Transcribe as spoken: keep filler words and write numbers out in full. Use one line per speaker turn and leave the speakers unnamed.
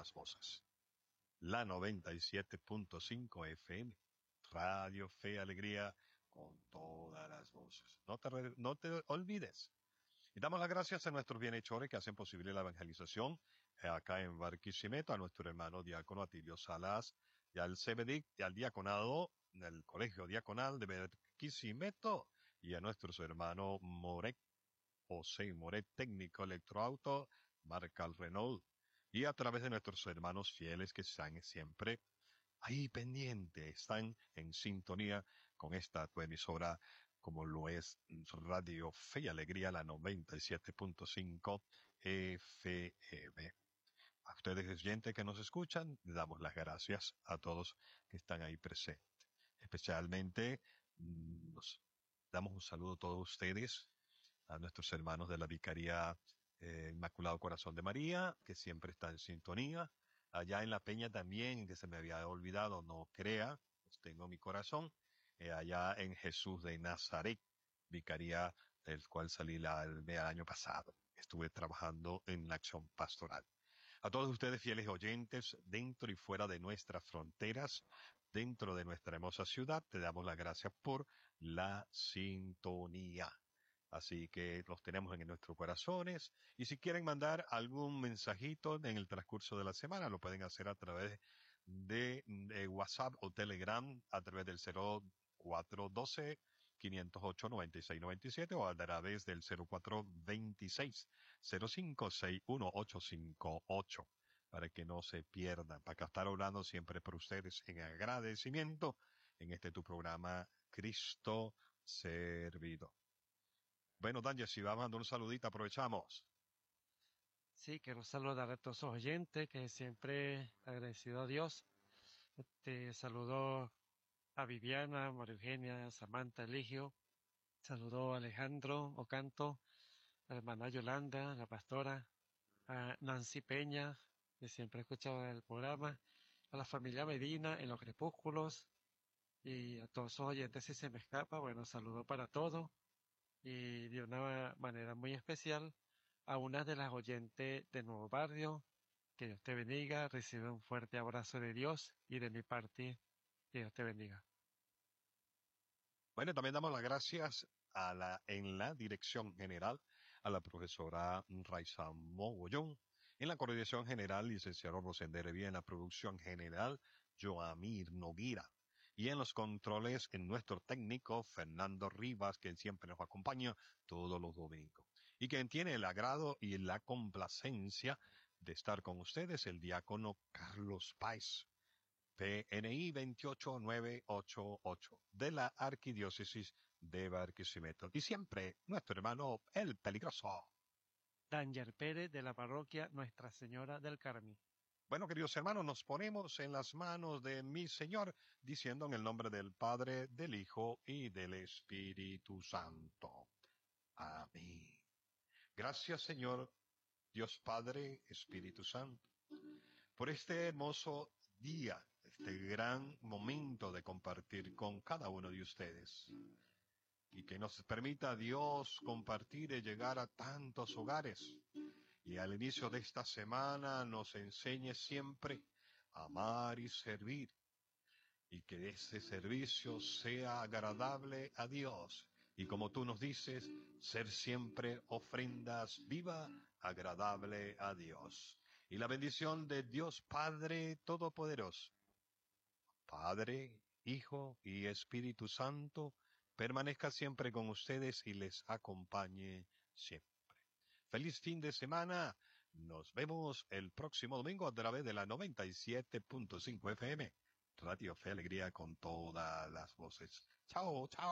las voces. La noventa y siete punto cinco F M, Radio Fe y Alegría, con todas las voces. No te, re- no te olvides. Y damos las gracias a nuestros bienhechores que hacen posible la evangelización eh, acá en Barquisimeto, a nuestro hermano diácono Atilio Salas, y al C B D I C, y al diaconado del Colegio Diaconal de Barquisimeto, y a nuestros hermanos Moret, José Moret, técnico electroauto, marca el Renault, y a través de nuestros hermanos fieles que están siempre ahí pendientes, están en sintonía con esta tu emisora, como lo es Radio Fe y Alegría, la noventa y siete punto cinco F M. A ustedes, oyentes que nos escuchan, le damos las gracias a todos que están ahí presentes. Especialmente, mm, nos damos un saludo a todos ustedes, a nuestros hermanos de la Vicaría eh, Inmaculado Corazón de María, que siempre está en sintonía. Allá en La Peña también, que se me había olvidado, no crea, pues tengo mi corazón. Eh, allá en Jesús de Nazaret, Vicaría del cual salí la, el, el año pasado. Estuve trabajando en la acción pastoral. A todos ustedes, fieles oyentes, dentro y fuera de nuestras fronteras, dentro de nuestra hermosa ciudad, te damos las gracias por la sintonía. Así que los tenemos en nuestros corazones. Y si quieren mandar algún mensajito en el transcurso de la semana, lo pueden hacer a través de, de WhatsApp o Telegram, a través del cero cuatro uno dos, cinco cero ocho, nueve seis nueve siete o a través del cero cuatro veintiséis, cero cinco seis uno ocho cinco ocho, para que no se pierdan, para que estar orando siempre por ustedes en agradecimiento en este tu programa Cristo Servido. Bueno, Daniel, si vamos dando un saludito, aprovechamos.
Sí, quiero saludar a todos los oyentes, que siempre agradecido a Dios. Este, saludo a Viviana, María Eugenia, Samantha, Eligio. Saludo a Alejandro Ocanto, a la hermana Yolanda, la pastora, a Nancy Peña, que siempre escuchaba el programa, a la familia Medina en los crepúsculos, y a todos los oyentes si se me escapa, bueno, saludo para todos. Y de una manera muy especial a una de las oyentes de Nuevo Barrio. Que Dios te bendiga, recibe un fuerte abrazo de Dios y de mi parte, que Dios te bendiga.
Bueno, también damos las gracias a la, en la dirección general, a la profesora Raiza Mogollón, en la coordinación general, licenciado Rosendere Bien, en la producción general, Joamir Noguira, y en los controles, en nuestro técnico, Fernando Rivas, que siempre nos acompaña todos los domingos, y quien tiene el agrado y la complacencia de estar con ustedes, el diácono Carlos Páez, P N I veintiocho mil novecientos ochenta y ocho, de la Arquidiócesis de Barquisimeto. Y siempre nuestro hermano el Peligroso.
Danger Pérez, de la parroquia Nuestra Señora del Carmen.
Bueno, queridos hermanos, nos ponemos en las manos de mi Señor, diciendo en el nombre del Padre, del Hijo y del Espíritu Santo. Amén. Gracias, Señor, Dios Padre, Espíritu Santo, por este hermoso día, este gran momento de compartir con cada uno de ustedes. Y que nos permita Dios compartir y llegar a tantos hogares. Y al inicio de esta semana nos enseñe siempre a amar y servir. Y que ese servicio sea agradable a Dios. Y como tú nos dices, ser siempre ofrendas viva, agradable a Dios. Y la bendición de Dios Padre Todopoderoso, Padre, Hijo y Espíritu Santo, permanezca siempre con ustedes y les acompañe siempre. Feliz fin de semana. Nos vemos el próximo domingo a través de la noventa y siete punto cinco F M. Radio Fe Alegría con todas las voces. Chao, chao.